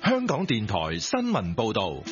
香港電台新聞報道。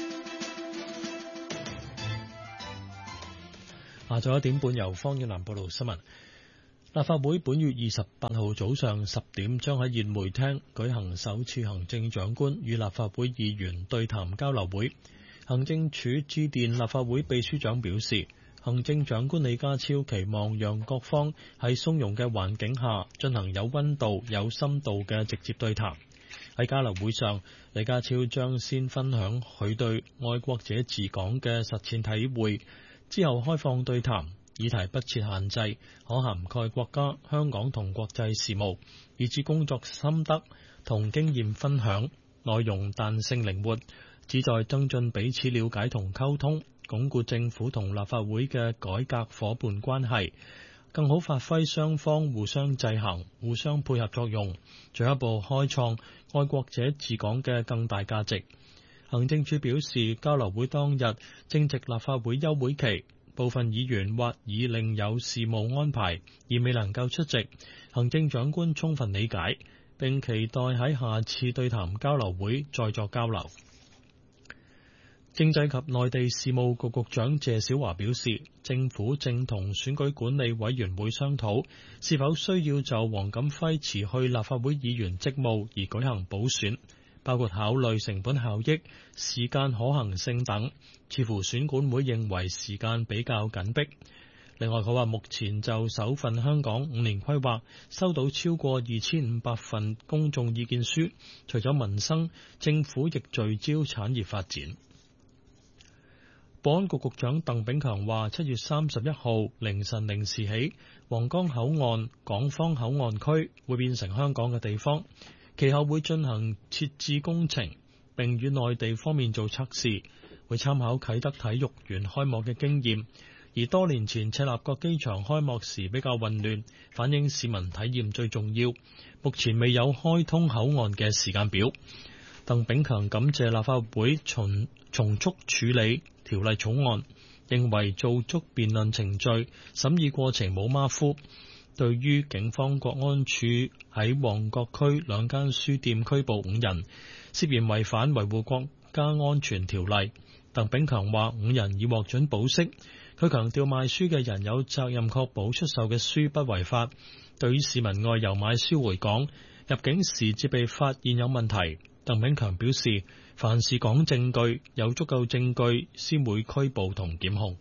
下晝1點半由方遠南報道新聞。立法會本月28號早上10點將喺宴會廳舉行首次行政長官與立法會議員對談交流會。行政署致電立法會秘書長表示，行政長官李家超期望讓各方喺鬆容嘅環境下進行有溫度、有深度嘅直接對談。喺交流會上，李家超將先分享佢對愛國者治港嘅實踐體會，之後開放對談，議題不設限制，可涵蓋國家、香港同國際事務，以至工作心得同經驗分享，內容彈性靈活，旨在增進彼此了解同溝通，鞏固政府同立法會嘅改革夥伴關係，更好發揮雙方互相制衡、互相配合作用，進一步開創愛國者治港嘅更大價值。行政署表示，交流會當日正值立法會休會期，部分議員或已另有事務安排而未能夠出席，行政長官充分理解，並期待喺下次對談交流會再作交流。政制及內地事務局局長謝小華表示，政府正同選舉管理委員會商討，是否需要就黃錦輝辭去立法會議員職務而舉行補選，包括考慮成本效益、時間可行性等，似乎選管會認為時間比較緊迫。另外，佢話目前就首份香港5年規劃收到超過2500份公眾意見書，除咗民生，政府亦聚焦產業發展。保安局局長鄧炳強話，7月31號凌晨0時起，皇崗口岸港方口岸區會變成香港嘅地方，其後會進行設置工程，並與內地方面做測試，會參考啟德體育園開幕嘅經驗。而多年前赤鱲角機場開幕時比較混亂，反映市民體驗最重要。目前未有開通口岸嘅時間表。鄧炳強感謝立法會從速處理條例草案，認為做足辯論程序，審議過程冇馬虎。對於警方國安處喺旺角區2間書店拘捕5人，涉嫌違反維護國家安全條例，鄧炳強話5人已獲准保釋。佢強調賣書嘅人有責任確保出售嘅書不違法。對於市民外遊買書回港，入境時至被發現有問題，鄧炳強表示，凡事講證據，有足夠證據先會拘捕同檢控。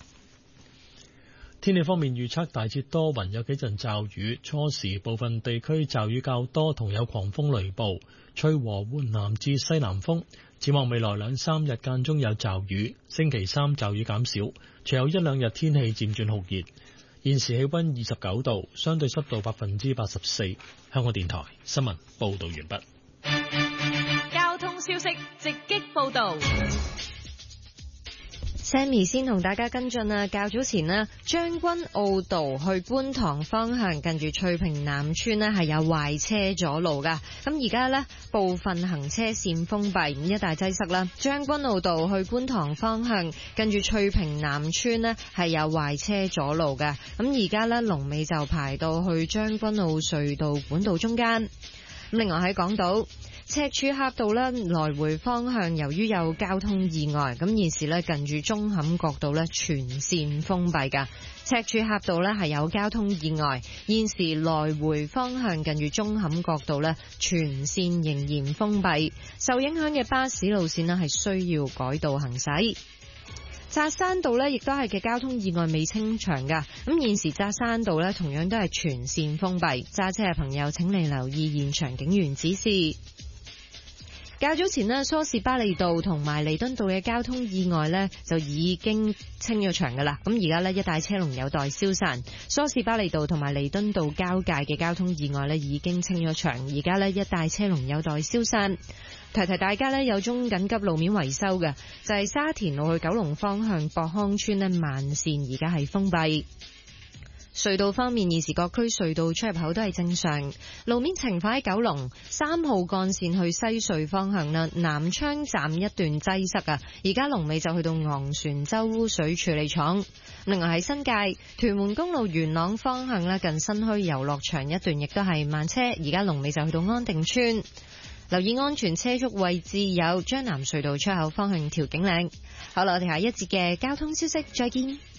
天氣方面預測大致多雲，有幾陣驟雨，初時部分地區驟雨較多，同有狂風雷暴，吹和緩南至西南風。展望未來2-3日間中有驟雨，星期3驟雨減少，隨後1-2日天氣漸轉酷熱。現時氣溫29度，相對濕度84%。香港電台新聞報道完畢。 交通消息直擊報道。 Sammy 先同大家跟進啊，較早前呢，將軍澳道去觀塘方向近住翠屏南村呢係有壞車阻路噶，咁而家呢，部分行車線封閉，一大擠塞啦。將軍澳道去觀塘方向近住翠屏南村呢係有壞車阻路嘅，咁而家呢，龍尾就排到去將軍澳隧道管道中間。另外喺港島赤柱峽道咧來回方向，由於有交通意外，咁現時咧近住舂坎角道咧全線封閉噶。赤柱峽道咧係有交通意外，現時來回方向近住舂坎角道咧全線仍然封閉，受影響嘅巴士路線咧係需要改道行駛。扎山道呢亦都係嘅交通意外未清場噶，咁現時扎山道呢同樣都係全線封閉，揸車嘅朋友請你留意現場警員指示。較早前呢，梳士巴利道同埋彌敦道嘅交通意外呢就已經清咗場噶啦，咁而家呢，一帶車龍有待消散，梳士巴利道同埋彌敦道交界嘅交通意外呢已經清咗場，而家呢，一帶車龍有待消散。提提大家呢，有宗緊急路面維修嘅，就係沙田路去九龍方向博康村呢慢線而家係封閉。隧道方面，現時各區隧道出入口都係正常。路面情況喺九龍3號幹線去西隧方向啦，南昌站一段擠塞啊，而家龍尾就去到昂船洲污水處理廠。另外喺新界屯門公路元朗方向啦，近新墟遊樂場一段亦都係慢車，而家龍尾就去到安定村。 留意安全車速位置有將南隧道出口方向調景嶺。好啦，我哋下一節嘅交通消息再見。